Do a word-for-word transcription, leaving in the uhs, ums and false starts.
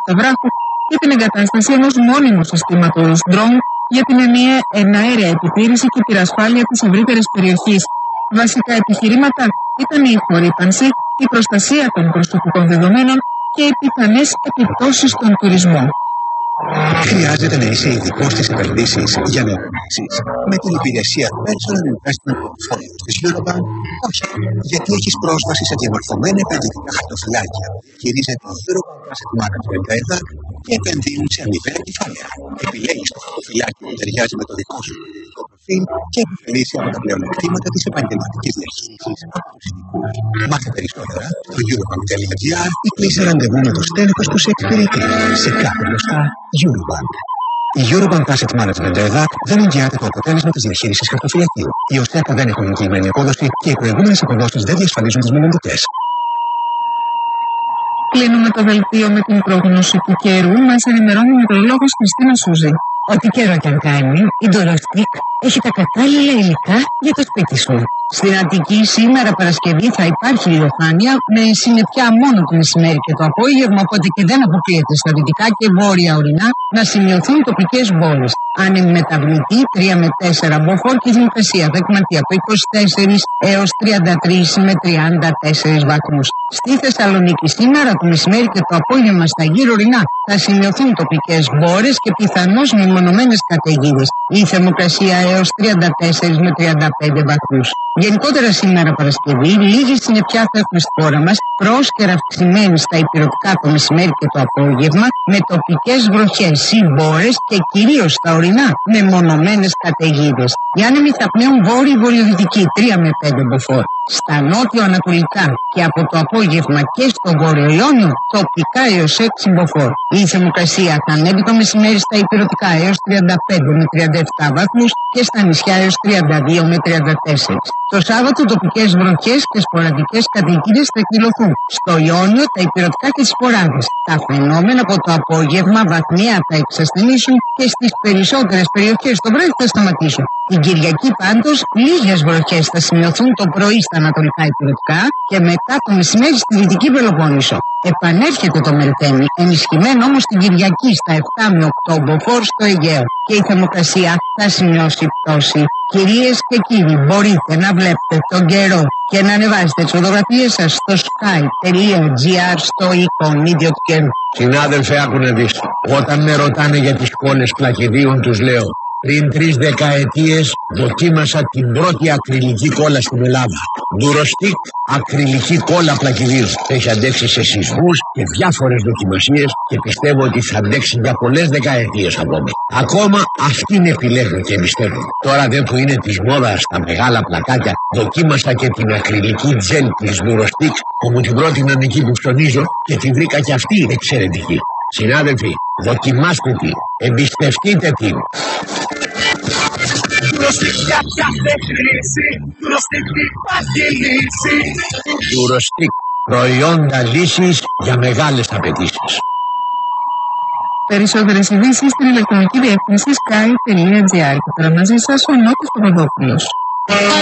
στα βράχου και την εγκατάσταση ενός μόνιμου συστήματος drone για την εναέρια επιτήρηση και πυρασφάλεια της ευρύτερης περιοχής. Βασικά επιχειρήματα ήταν η χορύπανση, η προστασία των προσωπικών δεδομένων και οι πιθανές επιπτώσεις στον τουρισμό. Χρειάζεται να είσαι ειδικός στις επενδύσεις για να επενδύσεις με την υπηρεσία Personal Investment Portfolio της Eurobank? Όχι, γιατί έχεις πρόσβαση σε διαμορφωμένα επενδυτικά χαρτοφυλάκια. Χειρίζεται η Eurobank Asset Management ΕΔΑΚ και επενδύουν σε αμοιβαία κεφάλαια. Επιλέγεις το χαρτοφυλάκιο που ταιριάζει με το δικό σου επενδυτικό προφίλ και επωφελείσαι από τα πλεονεκτήματα της επαγγελματικής διαχείρισης από τους ειδικούς. Μάθε περισσότερα στο eurobank.gr ή κλείσε ραντεβού με το στέλεχος που σε εξυπηρετεί. Σε κάθε μπροστά Eurobank. Η Eurobank Asset Management ΕΔΑΚ δεν εγγυάται το αποτέλεσμα της διαχείρισης χαρτοφυλακίου. Οι ΟΣΕΚΑ δεν έχουν εγγυημένη απόδοση και οι προηγούμενες αποδόσεις δεν διασφαλίζουν τις μελλοντικές. Κλείνουμε το δελτίο με την πρόγνωση του καιρού. Μας ενημερώνει η μετεωρολόγος Χριστίνα Σούζη. Ό,τι καιρό κι αν κάνει, η Ντοροστίκ έχει τα κατάλληλα υλικά για το σπίτι σου. Στην Αττική σήμερα Παρασκευή θα υπάρχει ηλιοφάνεια με συννεφιά μόνο το μεσημέρι και το απόγευμα, οπότε και δεν αποκλείεται στα δυτικά και βόρεια ορεινά να σημειωθούν τοπικές μπόρες. Άνεμη μεταβλητή τρία με τέσσερα μποφόρ και θερμοκρασία δεκματή από είκοσι τέσσερα έως τριάντα τρία με τριάντα τέσσερα βαθμούς. Στη Θεσσαλονίκη σήμερα το μεσημέρι και το απόγευμα στα γύρω ορεινά θα σημειωθούν τοπικές μπόρες και πιθανώς μεμονωμένες καταιγίδες. Η θερμοκρασία έως τριάντα τέσσερα με τριάντα πέντε βαθμούς. Γενικότερα σήμερα Παρασκευή, λίγη συννεφιά θα έχουμε στη χώρα μας, πρόσκαιρα αυξημένη στα υπηρετικά το μεσημέρι και το απόγευμα, με τοπικές βροχές ή μπόρες και κυρίως στα ορεινά με μονομένες καταιγίδες. Οι άνεμοι θα πνέουν βόρειο-βορειοδυτική τρία με πέντε μποφόρ. Στα νότιο-ανατολικά και από το απόγευμα και στο βόρειο Ιόνιο τοπικά έως έξι μποφόρ. Η θερμοκρασία θα ανέβει το μεσημέρι στα υπηρετικά έως τριάντα πέντε με τριάντα επτά βαθμούς και στα νησιά έως τριάντα δύο με τριάντα τέσσερα. Το Σάββατο τοπικές βροχές και σποραδικές καταιγίδες θα εκδηλωθούν. Στο Ιόνιο τα υπηρετικά και τις σποράδες. Τα φαινόμενα από το απόγευμα βαθμία θα εξασθενήσουν και στις περισσότερες περιοχές το βράδυ θα σταματήσουν. Την Κυριακή πάντως λίγες βροχές θα σημειωθούν το πρωί στα ανατολικά υπηρετικά και μετά το μεσημέρι στη Δυτική Πελοπόννησο. Επανέρχεται το Μελτέμι, ενισχυμένο όμως την Κυριακή στα επτά με οκτώ μποφόρ στο Αιγαίο και η θερμοκρασία θα σημειώσει πτώση. Κυρίες και κύριοι, μπορείτε να βλέπετε τον καιρό και να ανεβάσετε τις φωτογραφίες σας στο sky.gr στο εικονίδιο του καιρού. Συνάδελφε, άκου να δεις. Όταν με ρωτάνε για τις κόλλες πλακιδίων, τους λέω: πριν τρεις δεκαετίες δοκίμασα την πρώτη ακριλική κόλλα στην Ελλάδα. Ντουροστίκ ακριλική κόλλα πλακιδίων. Έχει αντέξει σε σεισμούς και διάφορες δοκιμασίες και πιστεύω ότι θα αντέξει για πολλές δεκαετίες ακόμα. Ακόμα αυτήν επιλέγω και εμπιστεύω. Τώρα δε που είναι της μόδας τα μεγάλα πλακάκια, δοκίμασα και την ακριλική τζέλ της Ντουροστίκ που μου την πρότειναν εκεί που ψωνίζω και τη βρήκα και αυτή εξαιρετική. Συνάδελφοι, δοκιμάστε την, εμπιστευτείτε την. Ντουροστίκ για κάθε χρήση, Ντουροστίκ υπάρχει λύση. Ντουροστίκ, προϊόντα λύσης για μεγάλες απαιτήσεις. Περισσότερες ειδήσεις στην ηλεκτρονική διεύθυνση sky.gr. Και τώρα μαζί σας ο Νότης Παπαδόπουλος.